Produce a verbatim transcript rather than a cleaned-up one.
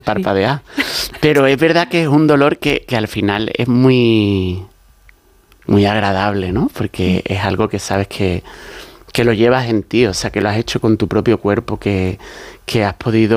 parpadear. Pero es verdad que es un dolor que, que al final es muy, muy agradable, ¿no? Porque es algo que sabes que, que lo llevas en ti, o sea, que lo has hecho con tu propio cuerpo, que, que has podido